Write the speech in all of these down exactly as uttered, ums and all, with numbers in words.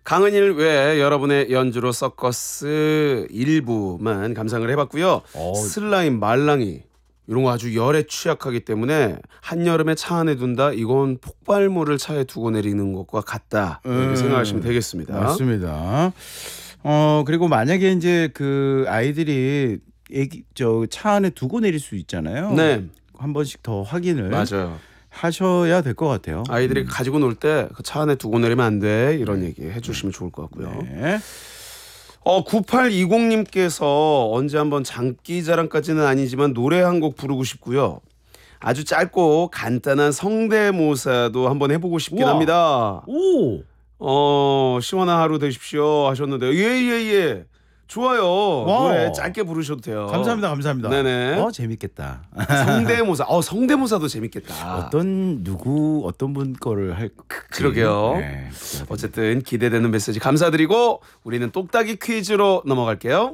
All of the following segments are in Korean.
강은일 외 여러분의 연주로 서커스 일부만 감상을 해봤고요. 어. 슬라임, 말랑이 이런 거 아주 열에 취약하기 때문에 한여름에 차 안에 둔다. 이건 폭발물을 차에 두고 내리는 것과 같다. 이렇게 음, 생각하시면 되겠습니다. 맞습니다. 어 그리고 만약에 이제 그 아이들이 애기 저 차 안에 두고 내릴 수 있잖아요. 네, 한 번씩 더 확인을 맞아요. 하셔야 될 것 같아요. 아이들이 음. 가지고 놀 때 그 차 안에 두고 내리면 안 돼. 이런 얘기 해주시면 좋을 것 같고요. 네. 어, 구팔이공님께서 언제 한번 장기자랑까지는 아니지만 노래 한 곡 부르고 싶고요. 아주 짧고 간단한 성대모사도 한번 해보고 싶긴 우와. 합니다. 오. 어, 시원한 하루 되십시오 하셨는데 예예예 예, 예. 좋아요. 와우. 노래 짧게 부르셔도 돼요. 감사합니다, 감사합니다. 네네. 어 재밌겠다. 성대모사. 어, 성대모사도 재밌겠다. 어떤 누구 어떤 분 거를 할 그러게요. 네, 어쨌든 기대되는 메시지 감사드리고 우리는 똑딱이 퀴즈로 넘어갈게요.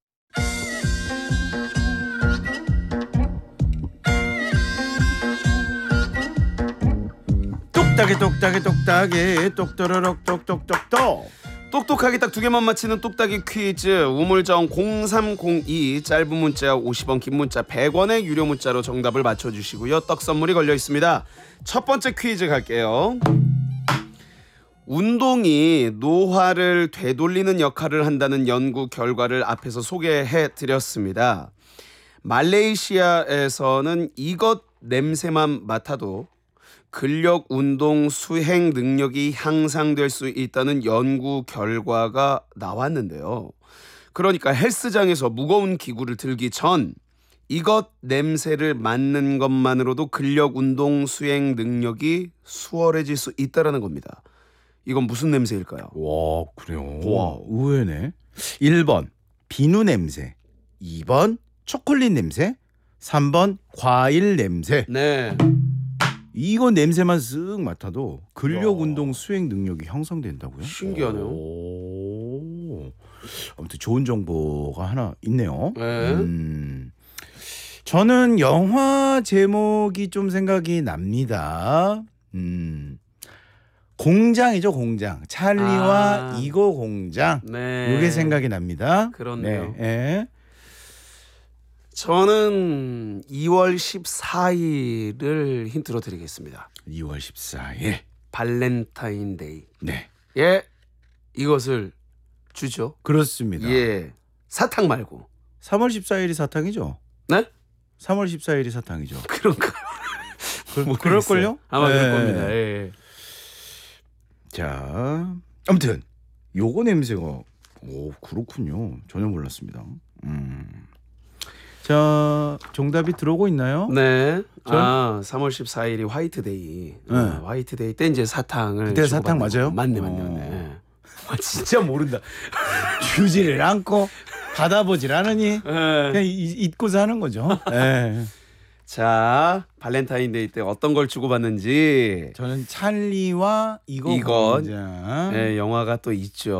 똑딱이 똑딱이 똑딱이 똑또르륵 똑똑똑똑. 똑똑하게 딱 두 개만 맞히는 똑딱이 퀴즈. 우물정 공삼공이 짧은 문자 오십 원, 긴 문자 백 원의 유료 문자로 정답을 맞춰주시고요. 떡 선물이 걸려 있습니다. 첫 번째 퀴즈 갈게요. 운동이 노화를 되돌리는 역할을 한다는 연구 결과를 앞에서 소개해 드렸습니다. 말레이시아에서는 이것 냄새만 맡아도 근력 운동 수행 능력이 향상될 수 있다는 연구 결과가 나왔는데요. 그러니까 헬스장에서 무거운 기구를 들기 전 이것 냄새를 맡는 것만으로도 근력 운동 수행 능력이 수월해질 수 있다는 겁니다. 이건 무슨 냄새일까요? 와 그래요. 와. 의외네. 일 번 비누 냄새, 이 번 초콜릿 냄새, 삼 번 과일 냄새. 네. 이거 냄새만 쓱 맡아도 근력 야. 운동 수행 능력이 형성된다고요? 신기하네요. 오. 아무튼 좋은 정보가 하나 있네요. 네. 음. 저는 영화 제목이 좀 생각이 납니다. 음. 공장이죠, 공장. 찰리와 아. 이거 공장. 네. 이게 생각이 납니다. 그렇네요. 네. 예. 저는 이월 십사일을 힌트로 드리겠습니다. 이월 십사일. 발렌타인데이. 네. 예, 이것을 주죠. 그렇습니다. 예, 사탕 말고. 삼월 십사일이 사탕이죠? 네? 삼월 십사일이 사탕이죠. 그런가요? 그, 그럴걸요? 아마 네. 그럴 겁니다. 예. 자, 아무튼 요거 냄새가 오 그렇군요. 전혀 몰랐습니다. 음. 자, 정답이 들어오고 있나요? 네. 전- 아, 삼월 십사일이 화이트데이. 네. 아, 화이트데이 때 이제 사탕을. 그때 사탕 주고받는 맞아요? 거. 맞네, 맞네, 어. 맞네. 아, 진짜 모른다. 주지를 않고 받아보질 않으니 예. 그냥 이- 잊고서 하는 거죠. 예. 자, 발렌타인데이 때 어떤 걸 주고받는지. 저는 찰리와 이거 이건- 공장. 예, 영화가 또 있죠.